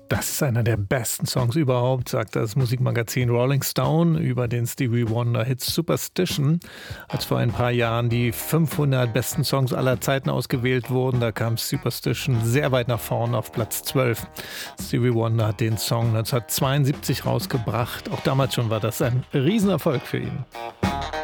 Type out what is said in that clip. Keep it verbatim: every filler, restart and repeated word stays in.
Das ist einer der besten Songs überhaupt, sagt das Musikmagazin Rolling Stone über den Stevie Wonder Hit Superstition. Als vor ein paar Jahren die fünfhundert besten Songs aller Zeiten ausgewählt wurden, da kam Superstition sehr weit nach vorne auf Platz zwölf. Stevie Wonder hat den Song neunzehnhundertzweiundsiebzig rausgebracht. Auch damals schon war das ein Riesenerfolg für ihn.